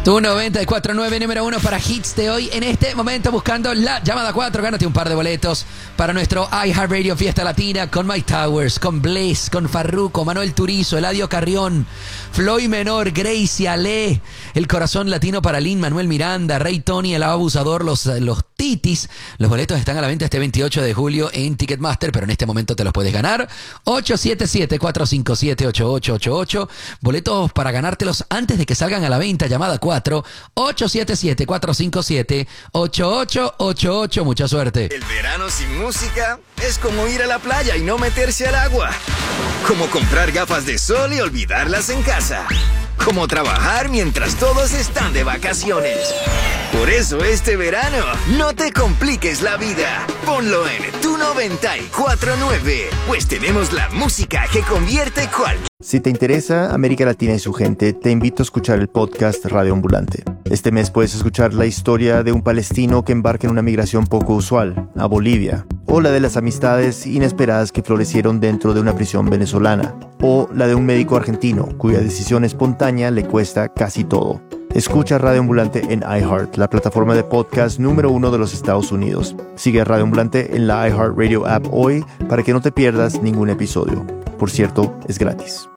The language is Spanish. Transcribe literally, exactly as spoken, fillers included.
Tu noventa y cuatro punto nueve, número uno para hits de hoy. En este momento buscando la llamada cuatro. Gánate un par de boletos para nuestro iHeartRadio Fiesta Latina con Mike Towers, con Blaze, con Farruko, Manuel Turizo, Eladio Carrión, Floyd Menor, Gracie, Ale, El Corazón Latino para Lin Manuel Miranda, Rey Tony, El Abusador, los, los Titis. Los boletos están a la venta este veintiocho de julio en Ticketmaster, pero en este momento te los puedes ganar. ocho siete siete, cuatro cinco siete, ocho ocho ocho ocho. Boletos para ganártelos antes de que salgan a la venta. Llamada cuatro. ocho siete siete, cuatro cinco siete, ocho ocho ocho ocho. Mucha suerte. El verano sin música es como ir a la playa y no meterse al agua. Como comprar gafas de sol y olvidarlas en casa. Como trabajar mientras todos están de vacaciones. Por eso este verano no te compliques la vida. Ponlo en tu noventa y cuatro punto nueve, pues tenemos la música que convierte cualquier... Si te interesa América Latina y su gente, te invito a escuchar el podcast Radio Ambulante. Este mes puedes escuchar la historia de un palestino que embarca en una migración poco usual, a Bolivia, o la de las amistades inesperadas que florecieron dentro de una prisión venezolana, o la de un médico argentino cuya decisión espontánea le cuesta casi todo. Escucha Radio Ambulante en iHeart, la plataforma de podcast número uno de los Estados Unidos. Sigue a Radio Ambulante en la iHeartRadio app hoy para que no te pierdas ningún episodio. Por cierto, es gratis.